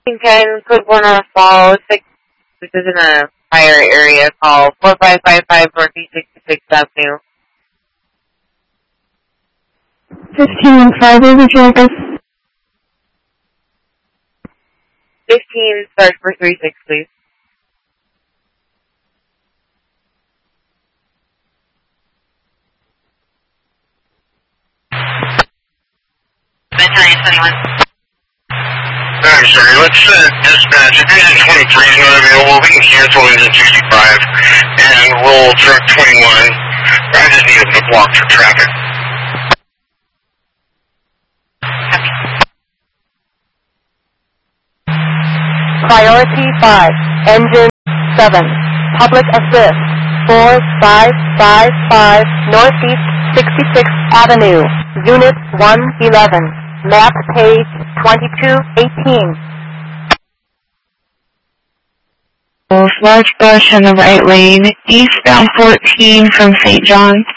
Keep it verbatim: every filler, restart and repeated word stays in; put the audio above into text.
ten, code one on a fall, six, this is in a fire area, call four five five five Northeast sixty-sixth Avenue. fifteen and five, what would you like us? fifteen, start for three six, please. Battalion twenty-one. I'm sorry, let's uh, dispatch. If engine twenty-three is not available, we can cancel engine sixty-five and roll truck twenty-one. I just need them to block for traffic. Priority five, engine seven, public assist, four five five five Northeast sixty-sixth Avenue, Unit one eleven, map page twenty-two eighteen. Large bush in the right lane, eastbound fourteen from Saint John's.